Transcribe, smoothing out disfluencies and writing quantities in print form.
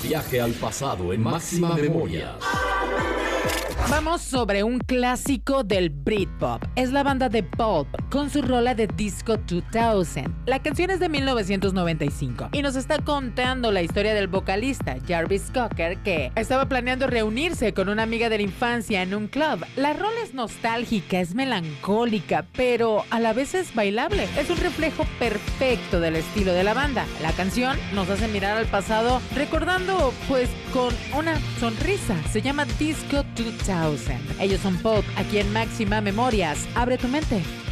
Viaje al pasado en máxima memoria. Vamos sobre un clásico del Britpop. Es la banda de Pulp con su rola de Disco 2000. La canción es de 1995 y nos está contando la historia del vocalista Jarvis Cocker, que estaba planeando reunirse con una amiga de la infancia en un club. La rola es nostálgica, es melancólica, pero a la vez es bailable. Es un reflejo perfecto del estilo de la banda. La canción nos hace mirar al pasado recordando, pues, con una sonrisa. Se llama Disco 2000. Ellos son Pulp, aquí en Máxima Memorias. Abre tu mente.